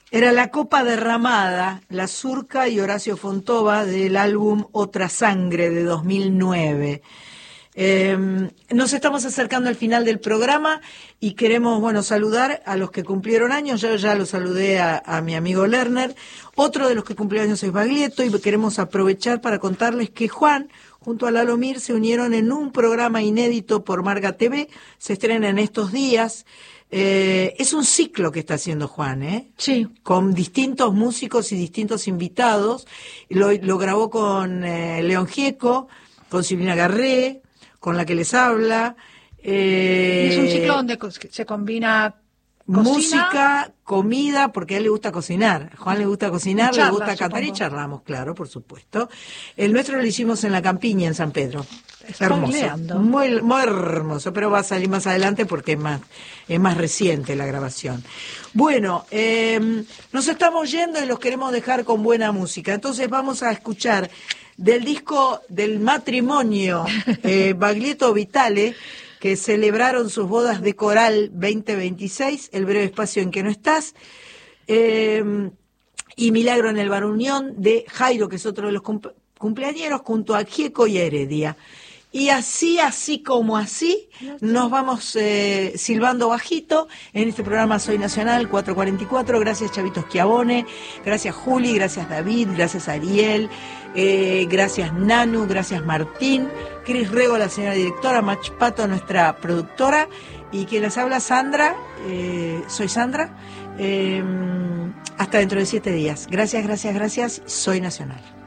Era La Copa Derramada, La Zurca y Horacio Fontova del álbum Otra Sangre de 2009. Nos estamos acercando al final del programa y queremos, saludar a los que cumplieron años. Yo ya lo saludé a mi amigo Lerner. Otro de los que cumplió años es Baglietto y queremos aprovechar para contarles que Juan, junto a Lalo Mir, se unieron en un programa inédito por Marga TV. Se estrena en estos días. Es un ciclo que está haciendo Juan, Sí. Con distintos músicos y distintos invitados. Lo grabó con León Gieco, con Silvina Garré, con la que les habla. Y es un ciclo donde se combina música, comida, porque a él le gusta cocinar. A Juan le gusta cocinar, charlas, le gusta cantar, supongo. y charlamos, claro, por supuesto. El nuestro lo hicimos en La Campiña, en San Pedro. Hermoso, muy, muy hermoso, pero va a salir más adelante porque es más reciente la grabación. Bueno, nos estamos yendo y los queremos dejar con buena música. Entonces vamos a escuchar del disco del matrimonio Baglietto Vitale, que celebraron sus bodas de coral 2026, El breve espacio en que no estás, y Milagro en el Bar Unión, de Jairo, que es otro de los cumpleañeros, junto a Gieco y a Heredia. Y así como así, nos vamos silbando bajito en este programa Soy Nacional 444. Gracias Chavito Schiavone, gracias Juli, gracias David, gracias Ariel, gracias Nanu, gracias Martín, Cris Rego, la señora directora, Mach Pato, nuestra productora, y quien les habla, Sandra, soy Sandra. Hasta dentro de 7 días. Gracias, Soy Nacional.